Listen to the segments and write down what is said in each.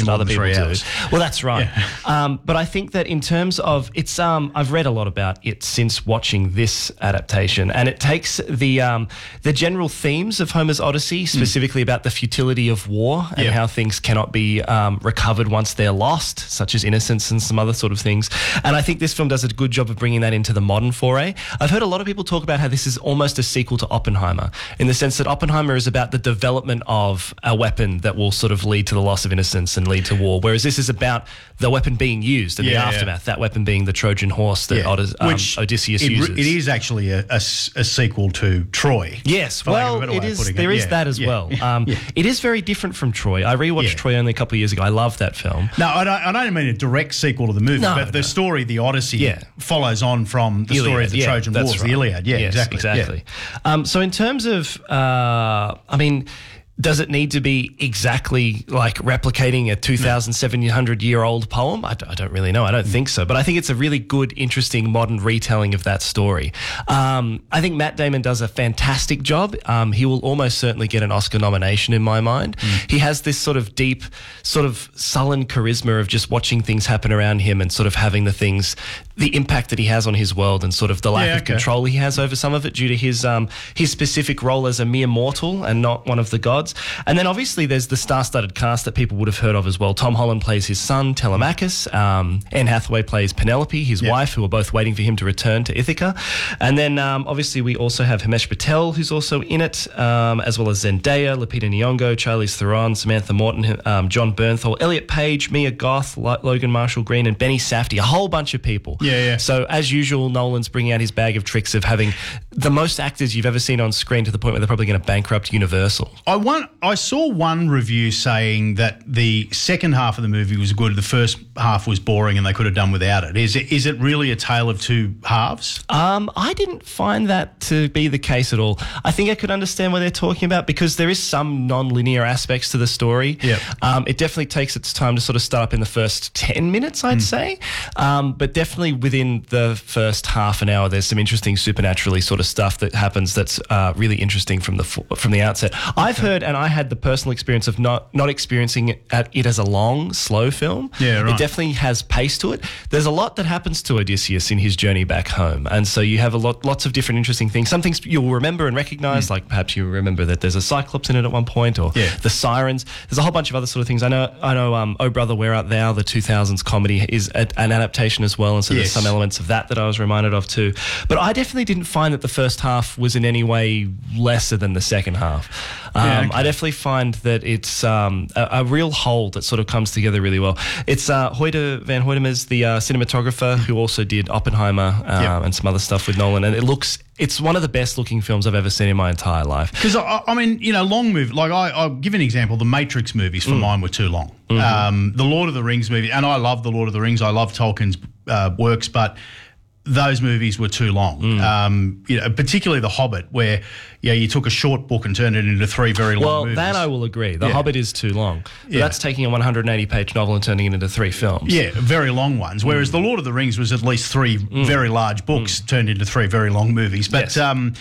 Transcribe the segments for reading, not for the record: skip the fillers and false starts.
some more other than people 3 do. hours. Well, that's right. Yeah. But I think that in terms of it's, I've read a lot about it since watching this adaptation, and it takes the general themes of Homer's Odyssey, specifically about the futility of war and how things cannot be recovered once they're lost, such as innocence and some other sort of things. And I think this film does a good job of bringing that into the modern foray. I've heard a lot of people talk about how this is almost a sequel to Oppenheimer, in the sense that Oppenheimer is about the development of a weapon that will sort of lead to the loss of innocence and lead to war, whereas this is about the weapon being used and the aftermath, that weapon being the Trojan horse that Odysseus uses. It is actually a sequel to Troy. Yes, well, it is. There is that as well. It is very different from Troy. I rewatched Troy only a couple of years ago. I love that film. No, I don't mean a direct sequel to the movie, but the story, the Odyssey, follows on from the story of the Trojan Wars, the Iliad. Yeah, yes, exactly. So in terms of, I mean, does it need to be exactly like replicating a 2,700-year-old poem? I don't really know. I don't think so. But I think it's a really good, interesting, modern retelling of that story. I think Matt Damon does a fantastic job. He will almost certainly get an Oscar nomination in my mind. He has this sort of deep, sort of sullen charisma of just watching things happen around him and sort of having the impact that he has on his world and sort of the lack of control he has over some of it due to his specific role as a mere mortal and not one of the gods. And then obviously there's the star-studded cast that people would have heard of as well. Tom Holland plays his son, Telemachus. Anne Hathaway plays Penelope, his wife, who are both waiting for him to return to Ithaca. And then obviously we also have Himesh Patel, who's also in it, as well as Zendaya, Lupita Nyong'o, Charlize Theron, Samantha Morton, John Bernthal, Elliot Page, Mia Goth, Logan Marshall Green, and Benny Safdie, a whole bunch of people. So as usual, Nolan's bringing out his bag of tricks of having the most actors you've ever seen on screen to the point where they're probably going to bankrupt Universal. I saw one review saying that the second half of the movie was good, the first half was boring and they could have done without it. Is it really a tale of two halves? I didn't find that to be the case at all. I think I could understand what they're talking about because there is some non-linear aspects to the story. It definitely takes its time to sort of start up in the first 10 minutes, I'd say. But definitely within the first half an hour, there's some interesting supernaturally sort of stuff that happens that's really interesting from the outset. I've heard, and I had the personal experience of not experiencing it as a long, slow film. It definitely has pace to it. There's a lot that happens to Odysseus in his journey back home, and so you have lots of different interesting things. Some things you'll remember and recognise, like perhaps you remember that there's a Cyclops in it at one point, or the Sirens. There's a whole bunch of other sort of things. I know. Oh Brother, Where Art Thou? The 2000s comedy is an adaptation as well, and so there's some elements of that I was reminded of too. But I definitely didn't find that the first half was in any way lesser than the second half. I definitely find that it's a real whole that sort of comes together really well. It's Hoyte van Hoytema's the cinematographer who also did Oppenheimer and some other stuff with Nolan, and it's one of the best looking films I've ever seen in my entire life. Because, I mean, long movie, like I'll give an example, the Matrix movies for mine were too long. The Lord of the Rings movie, and I love the Lord of the Rings, I love Tolkien's works, but those movies were too long. Particularly The Hobbit, where you took a short book and turned it into 3 very long movies. Well, that I will agree. The Hobbit is too long. But that's taking a 180-page novel and turning it into 3 films. Yeah, very long ones. Whereas The Lord of the Rings was at least 3 very large books turned into 3 very long movies. But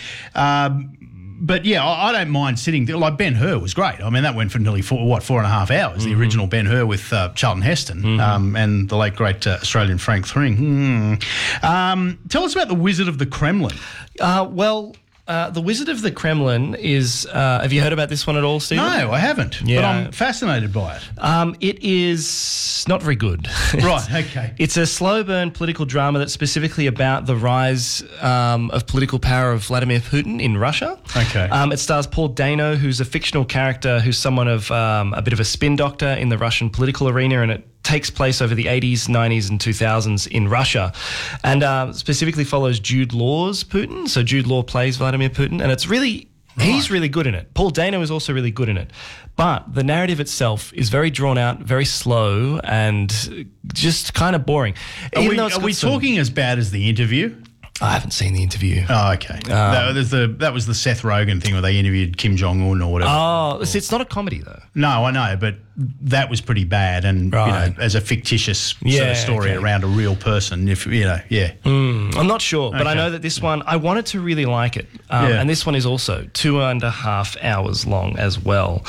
But I don't mind sitting there. Like Ben-Hur was great. I mean, that went for nearly 4.5 hours. The original Ben-Hur with Charlton Heston and the late great Australian Frank Thring. Tell us about The Wizard of the Kremlin. The Wizard of the Kremlin is... have you heard about this one at all, Stephen? No, I haven't. But I'm fascinated by it. It is not very good. Right, okay. It's a slow burn political drama that's specifically about the rise of political power of Vladimir Putin in Russia. Okay. It stars Paul Dano, who's a fictional character who's somewhat of a bit of a spin doctor in the Russian political arena, and it takes place over the 80s, 90s and 2000s in Russia, and specifically follows Jude Law's Putin. So Jude Law plays Vladimir Putin, and it's really... Right. He's really good in it. Paul Dano is also really good in it. But the narrative itself is very drawn out, very slow, and just kind of boring. Are we talking as bad as The Interview? I haven't seen the interview. Oh, okay. That was the Seth Rogen thing where they interviewed Kim Jong-un or whatever. Oh, it's not a comedy though. No, I know, but that was pretty bad. And as a fictitious sort of story around a real person, I'm not sure, but I know that this one, I wanted to really like it. And this one is also 2.5 hours long as well.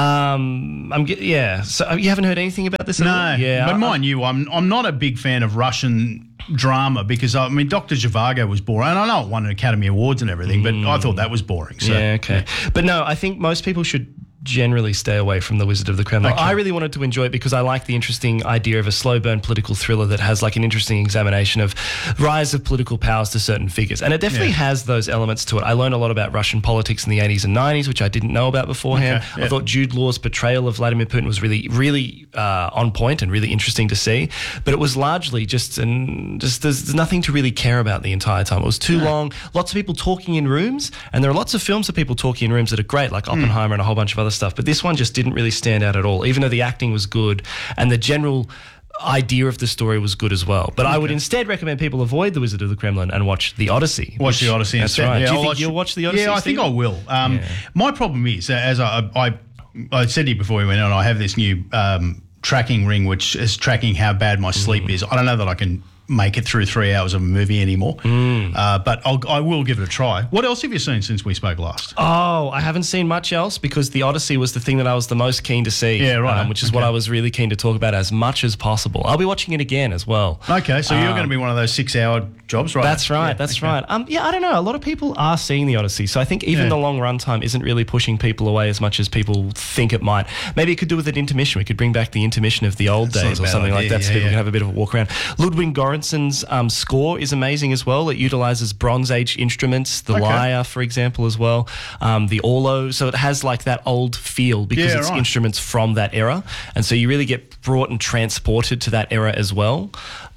So you haven't heard anything about this at all? No. Yeah. But mind you, I'm not a big fan of Russian drama because, I mean, Dr. Zhivago was boring. And I know it won Academy Awards and everything, but I thought that was boring. So. Yeah, okay. But no, I think most people should generally stay away from The Wizard of the Kremlin. Okay. I really wanted to enjoy it because I like the interesting idea of a slow burn political thriller that has like an interesting examination of rise of political powers to certain figures. And it definitely has those elements to it. I learned a lot about Russian politics in the 80s and 90s, which I didn't know about beforehand. Okay. I thought Jude Law's portrayal of Vladimir Putin was really, really on point and really interesting to see. But it was largely just there's nothing to really care about the entire time. It was too long. Lots of people talking in rooms, and there are lots of films of people talking in rooms that are great, like Oppenheimer and a whole bunch of other stuff, but this one just didn't really stand out at all, even though the acting was good and the general idea of the story was good as well. But I would instead recommend people avoid The Wizard of the Kremlin and watch The Odyssey. Watch The Odyssey instead. That's right. Do you think you'll watch The Odyssey? Yeah, I think I will. My problem is, as I said to you before we went on, I have this new tracking ring which is tracking how bad my sleep is. I don't know that I can make it through 3 hours of a movie anymore. But I will give it a try. What else have you seen since we spoke last? Oh, I haven't seen much else because The Odyssey was the thing that I was the most keen to see. Yeah, right. Which is what I was really keen to talk about as much as possible. I'll be watching it again as well. Okay, so you're going to be one of those 6-hour jobs, right? That's right, right. I don't know. A lot of people are seeing The Odyssey, so I think even the long runtime isn't really pushing people away as much as people think it might. Maybe it could do with an intermission. We could bring back the intermission of the old days or something like that so people can have a bit of a walk around. Ludwig Göransson's score is amazing as well. It utilises Bronze Age instruments, the lyre, for example, as well, the orlo. So it has like that old feel because it's instruments from that era. And so you really get brought and transported to that era as well.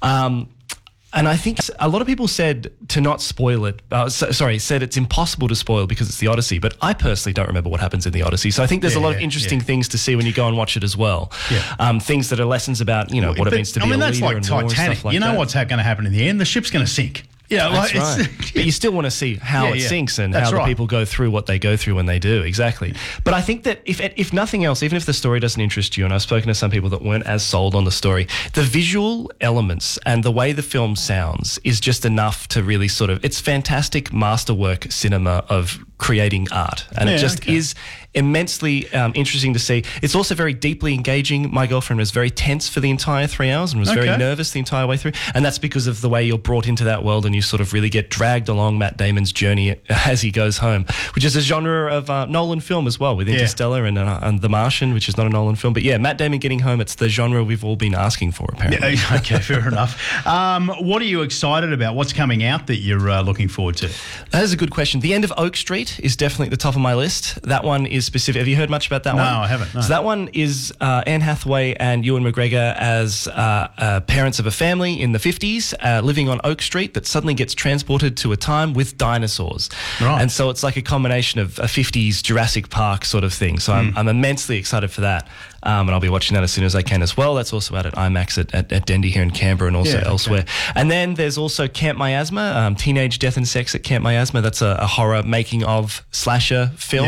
And I think a lot of people said to not spoil it. Said it's impossible to spoil because it's the Odyssey. But I personally don't remember what happens in the Odyssey. So I think there's a lot of interesting things to see when you go and watch it as well. Yeah. Things that are lessons about, what it means to be a leader that's like and Titanic. War and stuff like you know that. what's going to happen in the end? The ship's going to sink. Yeah, that's right. But you still want to see how it sinks and how the people go through what they go through when they do. Exactly. But I think that if nothing else, even if the story doesn't interest you, and I've spoken to some people that weren't as sold on the story, the visual elements and the way the film sounds is just enough to really it's fantastic masterwork cinema of creating art. And it just is immensely interesting to see. It's also very deeply engaging. My girlfriend was very tense for the entire 3 hours and was very nervous the entire way through. And that's because of the way you're brought into that world and you sort of really get dragged along Matt Damon's journey as he goes home, which is a genre of Nolan film as well, with Interstellar and The Martian, which is not a Nolan film. But Matt Damon getting home, it's the genre we've all been asking for, apparently. Yeah, okay, fair enough. What are you excited about? What's coming out that you're looking forward to? That is a good question. The End of Oak Street is definitely at the top of my list. That one is specific. Have you heard much about that one? No, I haven't. No. So that one is Anne Hathaway and Ewan McGregor as parents of a family in the 50s living on Oak Street that suddenly gets transported to a time with dinosaurs. Right. And so it's like a combination of a 50s Jurassic Park sort of thing. So I'm immensely excited for that. And I'll be watching that as soon as I can as well. That's also out at IMAX at Dendy here in Canberra and also elsewhere. And then there's also Camp Miasma, Teenage Death and Sex at Camp Miasma. That's a horror making of slasher film,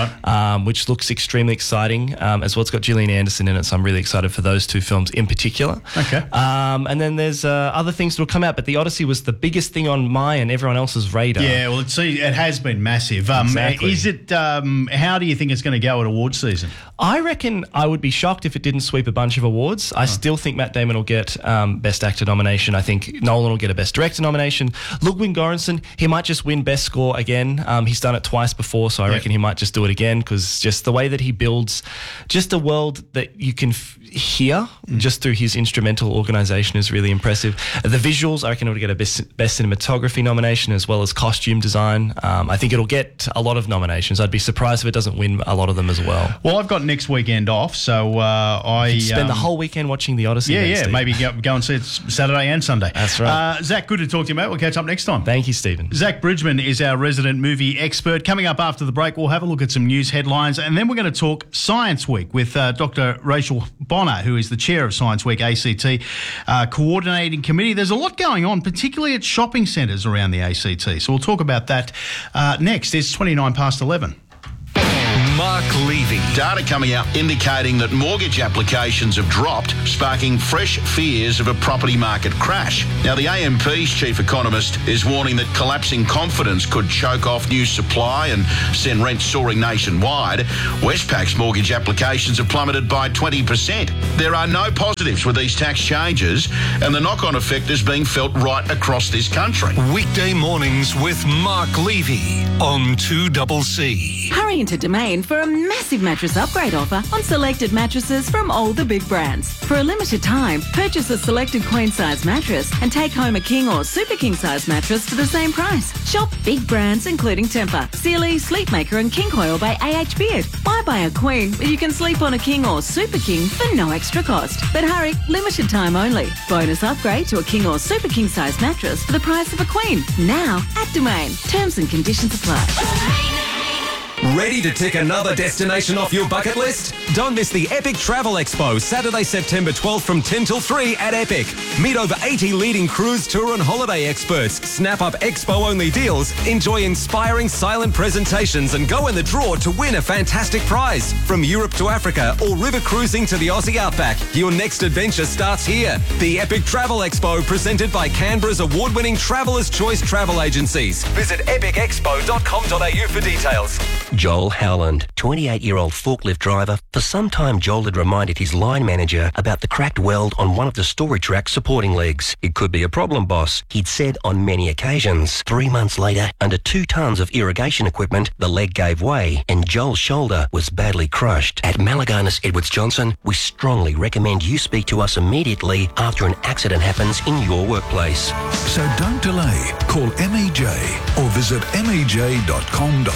which looks extremely exciting as well. It's got Gillian Anderson in it, so I'm really excited for those two films in particular. Okay. And then there's other things that will come out, but The Odyssey was the biggest thing on my and everyone else's radar. Yeah, well, it has been massive. Exactly. Is it? How do you think it's going to go at awards season? I reckon I would be shocked if it didn't sweep a bunch of awards. I still think Matt Damon will get Best Actor nomination. I think Nolan will get a Best Director nomination. Ludwig Göransson, he might just win Best Score again. He's done it twice before, so I reckon he might just do it again because just the way that he builds just a world that you can hear just through his instrumental organisation is really impressive. The visuals, I reckon it'll get a best cinematography nomination as well as costume design. I think it'll get a lot of nominations. I'd be surprised if it doesn't win a lot of them as well. Well, I've got next weekend off, so So I spend the whole weekend watching The Odyssey. Yeah, Steve. maybe go and see it Saturday and Sunday. That's right. Zach, good to talk to you, mate. We'll catch up next time. Thank you, Stephen. Zach Bridgman is our resident movie expert. Coming up after the break, we'll have a look at some news headlines, and then we're going to talk Science Week with Dr. Rachel Bonner, who is the chair of Science Week ACT Coordinating Committee. There's a lot going on, particularly at shopping centres around the ACT. So we'll talk about that next. It's 29 past 11. Mark Levy. Data coming out indicating that mortgage applications have dropped, sparking fresh fears of a property market crash. Now, the AMP's chief economist is warning that collapsing confidence could choke off new supply and send rents soaring nationwide. Westpac's mortgage applications have plummeted by 20%. There are no positives with these tax changes, and the knock-on effect is being felt right across this country. Weekday mornings with Mark Levy on 2CC. Hurry into Domain for a massive mattress upgrade offer on selected mattresses from all the big brands. For a limited time, purchase a selected queen-size mattress and take home a king or super king-size mattress for the same price. Shop big brands including Tempur, Sealy, Sleepmaker and King Coil by AH Beard. Why buy a queen when you can sleep on a king or super king for no extra cost? But hurry, limited time only. Bonus upgrade to a king or super king-size mattress for the price of a queen. Now at Domain. Terms and conditions apply. Ready to tick another destination off your bucket list? Don't miss the Epic Travel Expo, Saturday, September 12th from 10 till 3 at Epic. Meet over 80 leading cruise, tour and holiday experts. Snap up expo-only deals, enjoy inspiring silent presentations and go in the draw to win a fantastic prize. From Europe to Africa or river cruising to the Aussie Outback, your next adventure starts here. The Epic Travel Expo, presented by Canberra's award-winning Traveller's Choice Travel Agencies. Visit epicexpo.com.au for details. Joel Howland, 28-year-old forklift driver. For some time, Joel had reminded his line manager about the cracked weld on one of the storage rack supporting legs. It could be a problem, boss, he'd said on many occasions. 3 months later, under 2 tons of irrigation equipment, the leg gave way and Joel's shoulder was badly crushed. At Malaganas Edwards Johnson, we strongly recommend you speak to us immediately after an accident happens in your workplace. So don't delay. Call MEJ or visit mej.com.au.